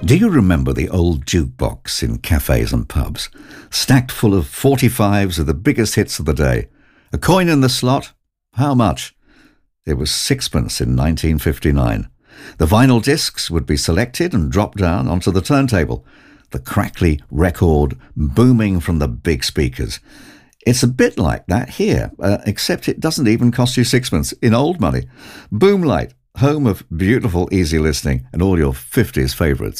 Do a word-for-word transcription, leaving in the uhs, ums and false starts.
Do you remember the old jukebox in cafes and pubs? Stacked full of forty-fives of the biggest hits of the day. A coin in the slot? How much? It was sixpence in nineteen fifty-nine. The vinyl discs would be selected and dropped down onto the turntable, the crackly record booming from the big speakers. It's a bit like that here, uh, except it doesn't even cost you sixpence in old money. Boomlight, home of beautiful easy listening and all your fifties favourites.